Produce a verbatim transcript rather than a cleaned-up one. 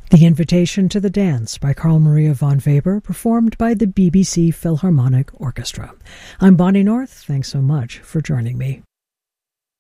The Invitation to the Dance by Carl Maria von Weber, performed by the B B C Philharmonic Orchestra. I'm Bonnie North. Thanks so much for joining me.